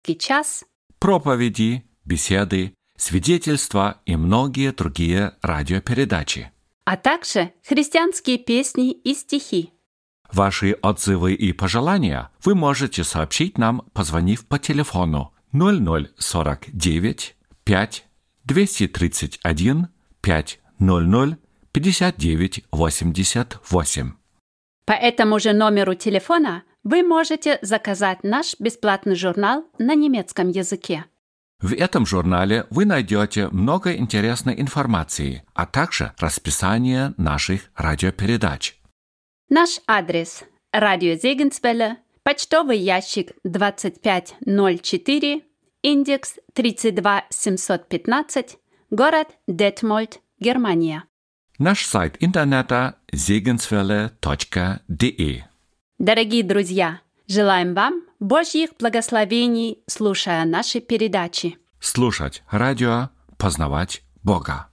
час, проповеди, беседы, свидетельства и многие другие радиопередачи. а также христианские песни и стихи. Ваши отзывы и пожелания вы можете сообщить нам, позвонив по телефону 0049 5 231 500 59 88. По этому же номеру телефона вы можете заказать наш бесплатный журнал на немецком языке. В этом журнале вы найдете много интересной информации, а также расписание наших радиопередач. Наш адрес – Радио Зегенсвелле, почтовый ящик 2504, индекс 32715, город Детмольд, Германия. Наш сайт интернета segenswelle.de. Дорогие друзья, желаем вам Божьих благословений, слушая наши передачи. Слушать радио, познавать Бога.